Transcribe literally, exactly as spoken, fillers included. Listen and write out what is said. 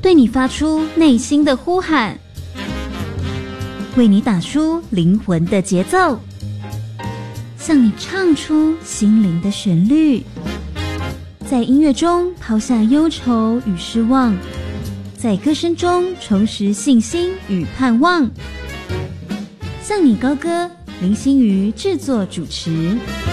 对你发出内心的呼喊，为你打出灵魂的节奏，向你唱出心灵的旋律。在音乐中抛下忧愁与失望，在歌声中重拾信心与盼望。向你高歌，林心瑜制作主持。